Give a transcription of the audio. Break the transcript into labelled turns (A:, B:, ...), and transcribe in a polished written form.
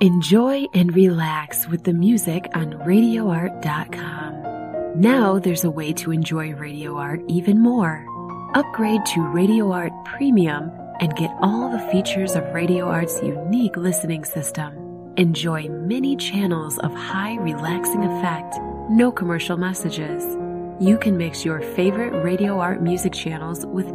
A: Enjoy and relax with the music on RadioArt.com. Now there's a way to enjoy Radio Art even more. Upgrade to Radio Art Premium and get all the features of Radio Art's unique listening system. Enjoy many channels of high relaxing effect, no commercial messages. You can mix your favorite Radio Art music channels with